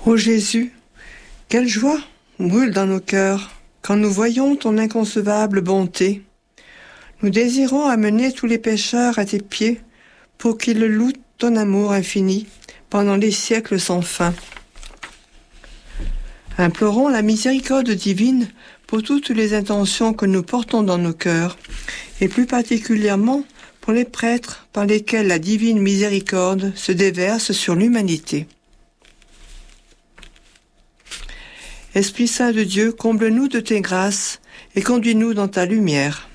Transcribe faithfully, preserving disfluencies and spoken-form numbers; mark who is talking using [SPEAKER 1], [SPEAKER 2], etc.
[SPEAKER 1] Ô Jésus, quelle joie brûle dans nos cœurs quand nous voyons ton inconcevable bonté. Nous désirons amener tous les pécheurs à tes pieds pour qu'ils louent ton amour infini pendant les siècles sans fin. Implorons la miséricorde divine pour toutes les intentions que nous portons dans nos cœurs, et plus particulièrement pour les prêtres par lesquels la divine miséricorde se déverse sur l'humanité. Esprit Saint de Dieu, comble-nous de tes grâces et conduis-nous dans ta lumière.